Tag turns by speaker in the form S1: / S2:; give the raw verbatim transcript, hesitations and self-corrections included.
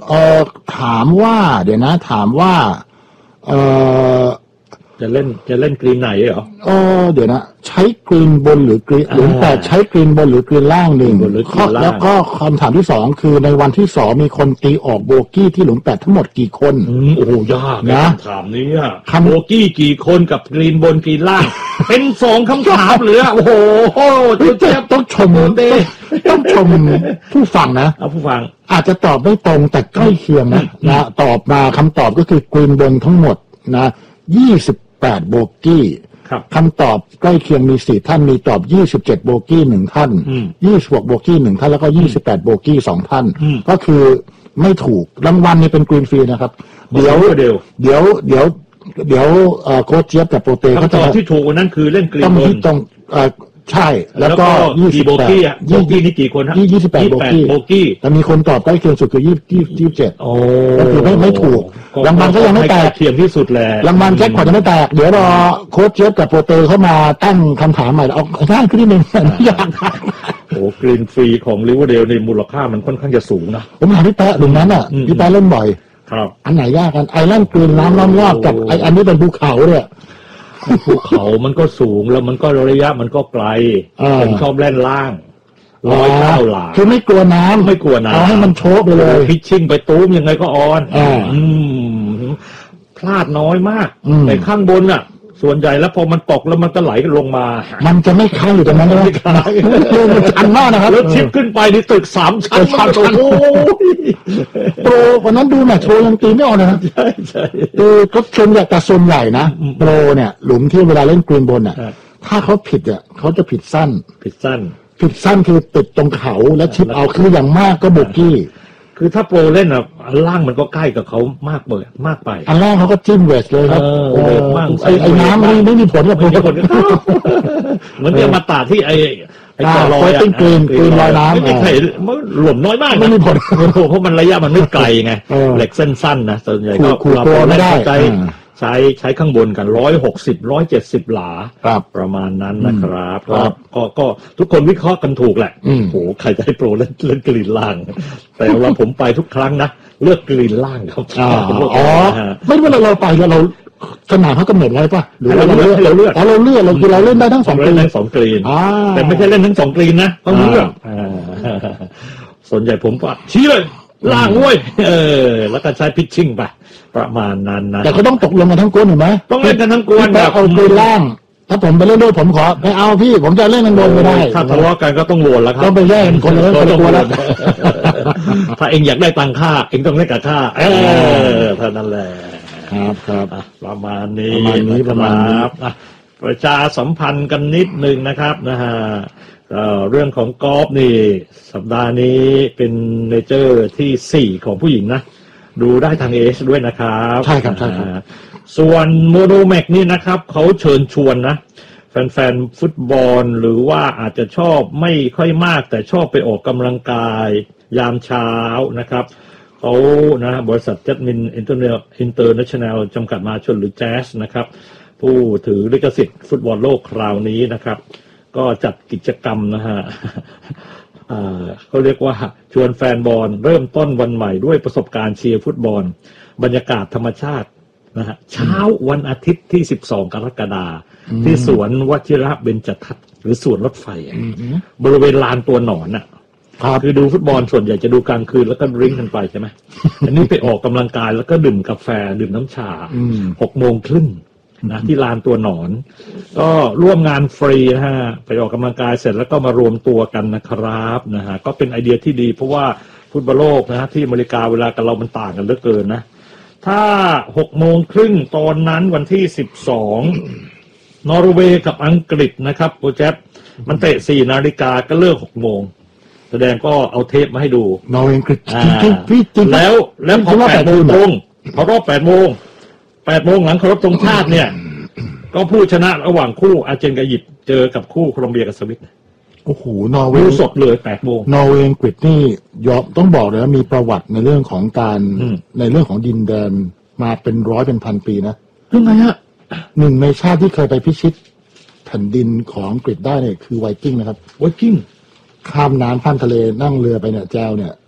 S1: เออถามว่าเดี๋ยวนะถามว่าเออ
S2: จะเล่นจะเล่นกรีนไหนเหรอ
S1: เออเดี๋ยวนะใช้กรีนบนหรือกรีนหรือแต่ใช้กรีนบนหรือกรีนล่างหนึ่งแล้วก็คำถามที่สองคือในวันที่สองมีคนตีออกโบกี้ที่หลุมแปดทั้งหมดกี่คน
S2: โอ้โหยากนะคำถามนี้โบกี้กี่คนกับกรีนบนกรีนล่างเป็นสองคำถามเลยโอ้โห
S1: เจ๊ต้องชมต้องชมผู้ฟังนะ
S2: เอาผู้ฟัง
S1: อาจจะตอบไม่ตรงแต่ใกล้เคียงนะนะตอบมาคำตอบก็คือกรีนบนทั้งหมดนะยี่สิบแปดโบกี้คำตอบใกล้เคียงมีสี่ท่านมีตอบยี่สิบเจ็ดโบกี้หนึ่งท่านยี่สิบหกโบกี้หนึ่งท่านแล้วก็ยี่สิบแปดโบกี้สองท่านก็คือไม่ถูกรางวัลนี้เป็นกรีนฟรีนะครับเดี๋ยวเดี๋ยวเดี๋ยวเดี๋ยวเดี๋ยวโค้ชเจี๊ยบกับโปรเต้
S2: เขาจะที่ถูกวันนั้นคือเล่นกรีนบน
S1: ตรงใช่แล้วก็
S2: ยี่สิบโบกี้อ่ะโบกี้นี่กี่คนฮะ
S1: ยี่สิบแปดโบกี้แต่มีคนตอบใกล้เคียงสุดคือยี่ยี่ยี่สิบเจ็ดก็คือไม่ไม่ถูกรางวัลก็ยังไม่แตก
S2: เทียมที่สุดแหละ
S1: รางวัลแจ็คพอตยังไม่แตกเดี๋ยวรอโค้ชเจี๊ยบกับโปรเตอร์เข้ามาตั้งคำถามใหม่เอาง่ายขึ้นนิดนึงอยาก
S2: โอ้กรีนฟรีของลิเวอร์พูลในมูลค่ามันค่อนข้างจะสูงนะ
S1: ผมถามพี่แป๊ะตรงนั้นอ่ะพี่แป๊ะเล่นบ่อย
S2: ครับ
S1: อันไหนยากกันไอแลนด์กรีนน้ำล้อมรอบกับไออันนี้เป็นภูเขาเนี่ย
S2: ภูเขามันก็สูงแล้วมันก็ระยะมันก็ไกลผมชอบเล่นล่างร้อยเก้าหลา
S1: คือไม่กลัวน้ำ
S2: ไม่กลัวน้ำ
S1: เอาให้มันโชกไปเลย
S2: พิชชิ่งไปตู้มยังไงก็ออนอืมพลาดน้อยมากในข้างบนน่ะส่วนใหญ่แล้วพอมันตกแล้วมันก็ไหลลงมา
S1: มันจะไม่ค้างอยู่ตรงนั้นเลยมันชันมากนะครับ
S2: แล้วชิปขึ้นไปนี่ตึกสามชั้นมาโอ้
S1: โปรวันนั้นดูแมตช์โชว์ยังตีไม่ออกนะ
S2: ใช่ใช่
S1: เออก็ชนใหญ่แต่ส่วนใหญ่นะโปรเนี่ยหลุมที่เวลาเล่นกรีนบนอ่ะถ้าเขาผิดอ่ะเขาจะผิดสั้น
S2: ผิดสั้น
S1: ผิดสั้นคือติดตรงเขาและชิปเอาคืออย่างมากก็โบกี้
S2: คือถ้าโปรเล่นอ่ะอันล่างมันก็ใกล้กับเขามากเลยมากไป
S1: อันล่างเขาก็จิ้มเวสเลยครับไอ้ไอ้น้ำไม่ไม่มีผลกับโปร
S2: เหมือนเดียวมาตาที่ไอ้ไอ้
S1: ต่อลอยอ่ะกรีนกรีนลอยน้ำ
S2: ไม่มีใครหล่นน้อยมาก
S1: ไม่มีผล
S2: เพราะมันระยะมันไม่ไกลไงเหล็กเส้นสั้นนะส่วนใหญ่ก็
S1: เราไม่ได้
S2: ใช้ใช้ข้างบนกันร้อยหกสิบร้อยเจ็ดสิบหลาประมาณนั้นนะครับก็ก็ทุกคนวิเคราะห์กันถูกแหละโอ้ใครจะให้โปรเล่นเล่นกรีนล่างแต่ว่าผมไปทุกครั้งนะเลือกกรีนล่างครับ
S1: อ๋อไม่เวลาเราไปเราสนามเขากำหนดไว้ป่ะหรือเราเลือกเราเลือกเราเลือกเราคือเราเล่นได้ทั้งสองกรีน
S2: ทั้งสองกรีนแต่ไม่ใช่เล่นทั้งสองกรีนนะต้องเลือกส่วนใหญ่ผมก็ชี้เลยล่างเว้ยเออแล้วก็ใช้พิชชิ่งไปประมาณนั้นนะ
S1: แต่ก็ต้องตกลงกันทั้งกวนถูกไหม
S2: ต้องเล่นกันทั้งกวน
S1: แบบเอากรีนล่างถ้าผมไปเล่นด้วยผมขอไม่เอาพี่ผมจะเล่นทางบนไม่ได้
S2: ถ้าทะเลาะกันก็ต้องโหวตแล้วครับ
S1: ต้องไปแย่งคนละคนละตัวแล้ว
S2: ถ้าเองอยากได้ตังค่าเองต้องเล่นกับค่าเออเท่านั้นแหละ
S1: ครับครับ
S2: ประมาณนี้
S1: ประมาณนี้ประมาณนี้
S2: ประชาสัมพันธ์กันนิดนึงนะครับนะฮะเรื่องของกอล์ฟนี่สัปดาห์นี้เป็นเนเจอร์ที่สี่ของผู้หญิงนะดูได้ทางเอชด้วยนะครับ
S1: ใช่ครับใช่ครับ
S2: ส่วนโมโนแม็กนี่นะครับเขาเชิญชวนนะแฟนๆฟุตบอลหรือว่าอาจจะชอบไม่ค่อยมากแต่ชอบไปออกกำลังกายยามเช้านะครับเขานะบริษัทจัดมินอินเตอร์เนอินเตอร์เนชั่นแนลจำกัดมหาชนหรือแจ๊สนะครับผู้ถือลิขสิทธิ์ฟุตบอลโลกคราวนี้นะครับก็จัดกิจกรรมนะฮะเขาเรียกว่าชวนแฟนบอลเริ่มต้นวันใหม่ด้วยประสบการณ์เชียร์ฟุตบอลบรรยากาศธรรมชาตินะฮะเช้าวันอาทิตย์ที่สิบสองกรกฎาคมที่สวนวชิระเบญจทัศน์หรือสวนรถไฟบริเวณลานตัวหนอนน่ะคือดูฟุตบอลส่วนใหญ่จะดูกลางคืนแล้วก็ดริ้งกันไปใช่ไหมอันนี้ไปออกกำลังกายแล้วก็ดื่มกาแฟดื่มน้ำชาหกโมงครึ่งนะที่ลานตัวหนอนก็ร่วมงานฟรีนะฮะไปออกกำลังกายเสร็จแล้วก็มารวมตัวกันนะครับนะฮะก็เป็นไอเดียที่ดีเพราะว่าฟุตบอลโลกนะฮะที่อเมริกาเวลากับเรามันต่างกันเหลือเกินนะถ้าหกโมงครึ่งตอนนั้นวันที่สิบสองนอร์เวย์กับอังกฤษนะครับโปรเจกต์มันเตะสี่นาฬิกาก็เลิกหกโมงแสดงก็เอาเทปมาให้ดู
S1: นอร์เวย์อังกฤษ
S2: แล้วแล้วพอแปดโมงตรงพอรอบแปดโมงแปดโมงหลังเคารพธงชาติเนี่ยก็ผู้ชนะระหว่างคู่อาร์เจนกับอียิปต์เจอกับคู่โคลอมเบียกับสวิต
S1: โอ้โหนอร์เวย์
S2: สดเลยแปดโมง
S1: นอร์เวย์อังกฤษนี่ยอมต้องบอกเลยว่ามีประวัติในเรื่องของการในเรื่องของดินแดนมาเป็นร้อยเป็นพันปีนะ
S2: ยังไงฮะ
S1: หนึ่งในชาติที่เคยไปพิชิตแผ่นดินของอังกฤษได้เนี่ยคือไวกิ้งนะครับ
S2: ไวกิ้ง
S1: ข้ามน้ำข้ามทะเลนั่งเรือไปเนี่ยแจวเนี่ย